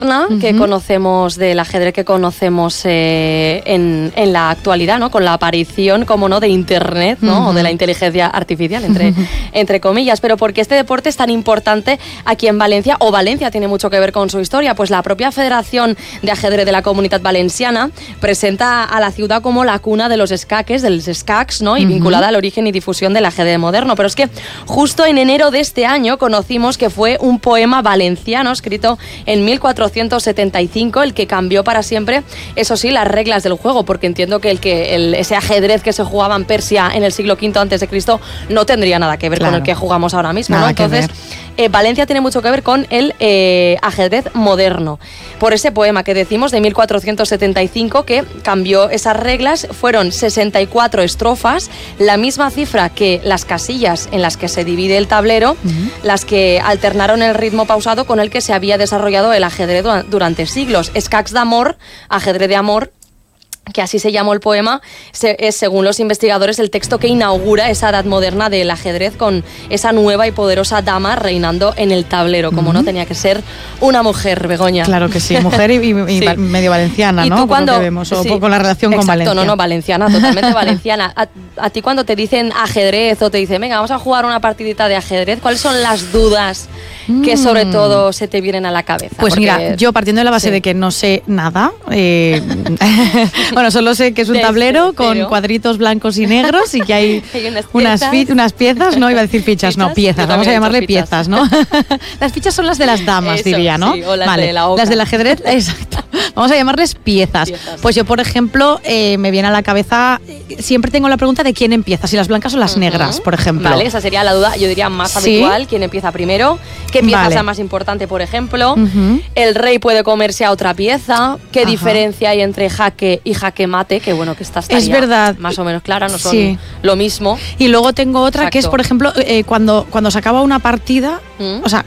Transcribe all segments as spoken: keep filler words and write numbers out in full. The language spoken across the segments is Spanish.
uh-huh. que conocemos, del ajedrez que conocemos eh, en, en la actualidad, ¿no? Con la aparición, como no, de Internet, ¿no? Uh-huh. O de la inteligencia artificial, entre, uh-huh. entre comillas. Pero ¿por qué este deporte es tan importante aquí en Valencia? O Valencia tiene mucho que ver con su historia. Pues la propia Federación de Ajedrez de la Comunitat Valenciana presenta a la ciudad como la cuna de los escaques, dels escacs, ¿no? Y uh-huh. vinculada al origen y difusión del ajedrez moderno. Pero es que justo en enero de este año conocimos que fue un poema valenciano escrito en mil cuatrocientos setenta y cinco el que cambió para siempre, eso sí, las reglas del juego, porque entiendo que, el que el, ese ajedrez que se jugaba en Persia en el siglo quinto antes de Cristo no tendría nada que ver claro. con el que jugamos ahora mismo, nada ¿no? Entonces, eh, Valencia tiene mucho que ver con el eh, ajedrez moderno. Por ese poema que decimos de mil cuatrocientos setenta y cinco que cambió esas reglas, fueron sesenta y cuatro estrofas, la misma cifra que las casillas en las que se divide el tablero, uh-huh. las que alternaron el ritmo pausado con el que se había desarrollado el ajedrez durante siglos. Escacs d'amor, ajedrez de amor, que así se llamó el poema, es, según los investigadores, el texto que inaugura esa edad moderna del ajedrez con esa nueva y poderosa dama reinando en el tablero, como uh-huh. no tenía que ser una mujer, Begoña. Claro que sí, mujer y, y, y sí. medio valenciana, ¿Y ¿no? tú cuando, vemos, o sí, con la relación exacto, con Valencia. no, no, valenciana, totalmente valenciana. A, a ti cuando te dicen ajedrez o te dicen, venga, vamos a jugar una partidita de ajedrez, ¿cuáles son las dudas mm. que sobre todo se te vienen a la cabeza? Pues Porque, mira, yo partiendo de la base sí. de que no sé nada, eh, bueno, solo sé que es un de tablero este, con cuadritos blancos y negros y que hay, hay unas, unas, fi- unas piezas, no iba a decir fichas, ¿Fichas? no, piezas, vamos a llamarle piezas, ¿no? Las fichas son las de las damas, Eso, diría, ¿no? Sí, o las vale, de la oca. Las del ajedrez, exacto. Vamos a llamarles piezas. piezas. Pues yo, por ejemplo, eh, me viene a la cabeza, siempre tengo la pregunta de quién empieza, si las blancas o las uh-huh. negras, por ejemplo. Vale, esa sería la duda, yo diría más ¿Sí? habitual, quién empieza primero, qué pieza vale. es la más importante, por ejemplo, uh-huh. el rey puede comerse a otra pieza, qué Ajá. diferencia hay entre jaque y jaque mate, que bueno, que esta estaría es verdad. más o menos clara, no son sí. lo mismo. Y luego tengo otra Exacto. que es, por ejemplo, eh, cuando, cuando se acaba una partida, ¿Mm? o sea,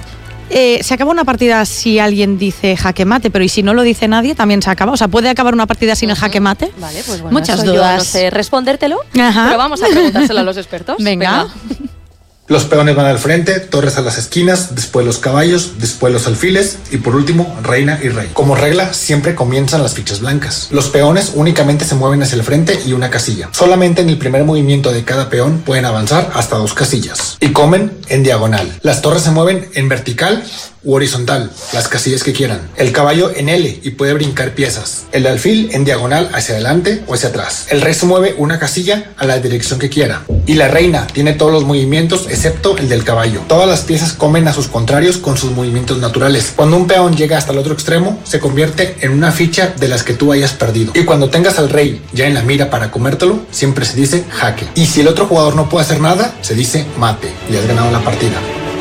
Eh, se acaba una partida si alguien dice jaque mate, pero y si no lo dice nadie, también se acaba. O sea, ¿puede acabar una partida sin uh-huh. el jaque mate? Vale, pues bueno, muchas eso dudas. Yo no sé respondértelo, Ajá. pero vamos a preguntárselo a los expertos. Venga. Venga. Los peones van al frente, torres a las esquinas, después los caballos, después los alfiles y por último reina y rey. Como regla, siempre comienzan las fichas blancas. Los peones únicamente se mueven hacia el frente y una casilla. Solamente en el primer movimiento de cada peón pueden avanzar hasta dos casillas. Y comen en diagonal. Las torres se mueven en vertical u horizontal, las casillas que quieran. El caballo en L y puede brincar piezas. El alfil en diagonal hacia adelante o hacia atrás. El rey se mueve una casilla a la dirección que quiera. Y la reina tiene todos los movimientos excepto el del caballo. Todas las piezas comen a sus contrarios con sus movimientos naturales. Cuando un peón llega hasta el otro extremo, se convierte en una ficha de las que tú hayas perdido. Y cuando tengas al rey ya en la mira para comértelo, siempre se dice jaque. Y si el otro jugador no puede hacer nada, se dice mate. Y has ganado la partida.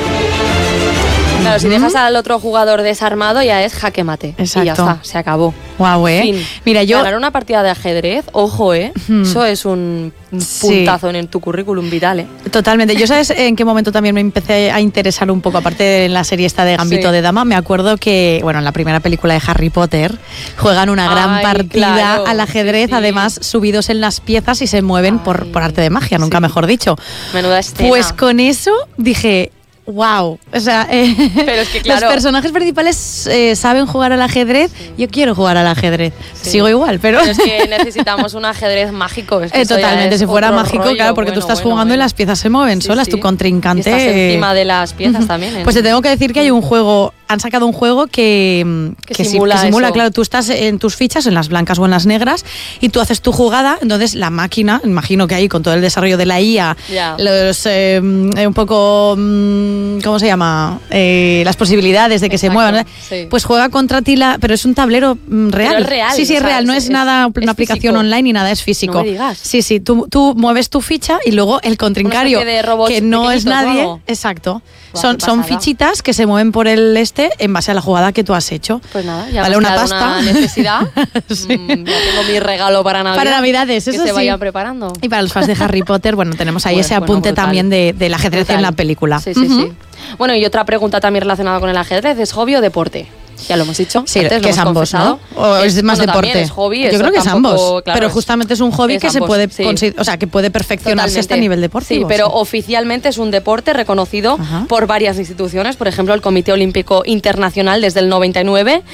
Claro, si dejas al otro jugador desarmado ya es jaque mate. Exacto. Y ya está, se acabó. Guau, eh. Fin. Mira, yo... Ganar una partida de ajedrez, ojo, eh. Hmm. Eso es un puntazo sí. en tu currículum vital, eh. Totalmente. Yo, ¿sabes en qué momento también me empecé a interesar un poco? Aparte de la serie esta de Gambito sí. de Dama, me acuerdo que, bueno, en la primera película de Harry Potter juegan una gran Ay, partida claro. al ajedrez, sí, sí. además subidos en las piezas y se mueven por, por arte de magia, nunca sí. mejor dicho. Menuda escena. Pues con eso dije... Wow, o sea, eh, pero es que, claro, los personajes principales eh, saben jugar al ajedrez. Sí. Yo quiero jugar al ajedrez. Sí. Sigo igual, pero... pero es que necesitamos un ajedrez mágico. Es que eh, totalmente, si fuera mágico, rollo. claro, porque bueno, tú estás bueno, jugando bueno. y las piezas se mueven sí, solas, sí. tu contrincante... Y estás encima de las piezas uh-huh. también. ¿eh? Pues te tengo que decir que hay un juego, han sacado un juego que, que, que simula, que simula claro, tú estás en tus fichas, en las blancas o en las negras, y tú haces tu jugada, entonces la máquina, imagino que ahí con todo el desarrollo de la I A, yeah. los eh, un poco, ¿cómo se llama? Eh, las posibilidades de que Exacto, se muevan, sí. pues juega contra ti, la, pero es un tablero mm, real. Pero es real. Sí, sí, es o sea, real, no es, es nada una es aplicación físico. online ni nada, es físico. No me digas. Sí, sí, tú, tú mueves tu ficha y luego el contrincario, que no es nadie, exacto. Wow, son, son fichitas que se mueven por el este en base a la jugada que tú has hecho. Pues nada, ya vale me una pasta. Una necesidad. sí. mm, ya tengo mi regalo para Navidad. Para Navidades, eso que se sí. vayan preparando. Y para los fans de Harry Potter, bueno, tenemos ahí pues, ese bueno, apunte brutal. también de, del ajedrez brutal. En la película. Sí, sí, uh-huh. sí. Bueno, y otra pregunta también relacionada con el ajedrez, ¿es hobby o deporte? Ya lo hemos dicho, sí, antes que lo es hemos ambos, confesado. ¿O es, es más bueno, deporte? Es hobby. Yo creo que es ambos. Claro, pero justamente es un hobby que ambos, se puede, sí. o sea, que puede perfeccionarse Totalmente. hasta a nivel deportivo. Sí, pero sí. oficialmente es un deporte reconocido Ajá. por varias instituciones. Por ejemplo, el Comité Olímpico Internacional desde el noventa y nueve